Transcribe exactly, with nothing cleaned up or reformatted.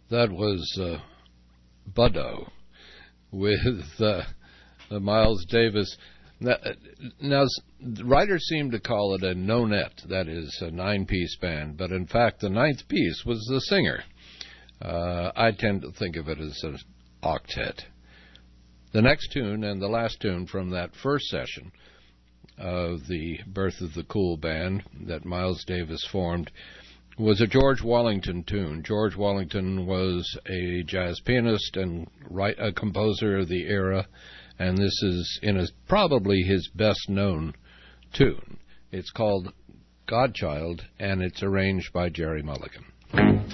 That was uh, Buddo with uh, uh, Miles Davis. Now, now, writers seem to call it a nonet, that is, a nine-piece band, but in fact the ninth piece was the singer. Uh, I tend to think of it as an octet. The next tune and the last tune from that first session of the Birth of the Cool Band that Miles Davis formed was a George Wallington tune. George Wallington was a jazz pianist and write, a composer of the era, and this is in a, probably his best-known tune. It's called Godchild, and it's arranged by Jerry Mulligan.